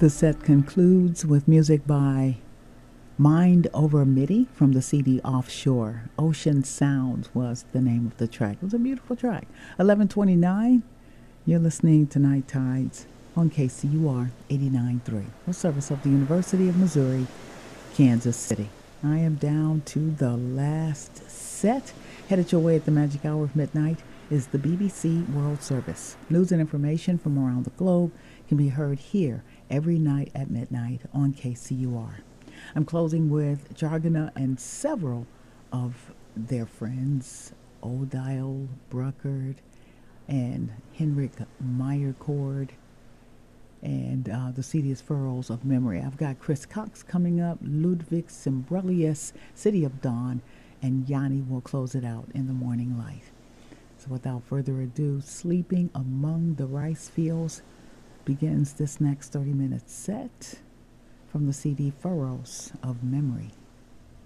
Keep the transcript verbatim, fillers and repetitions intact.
The set concludes with music by Mind Over MIDI from the C D Offshore. Ocean Sounds was the name of the track. It was a beautiful track. eleven twenty-nine, you're listening to Night Tides on K C U R eighty-nine point three, a service of the University of Missouri, Kansas City. I am down to the last set. Headed your way at the magic hour of midnight is the B B C World Service. News and information from around the globe can be heard here every night at midnight on K C U R. I'm closing with Jargona and several of their friends, Odile Bruckert and Henrik Meyercord, and uh, the C D is Furrows of Memory. I've got Chris Cox coming up, Ludwig Sembrelius, City of Dawn, and Yanni will close it out in the morning light. So without further ado, Sleeping Among the Rice Fields begins this next thirty minute set from the C D Furrows of Memory.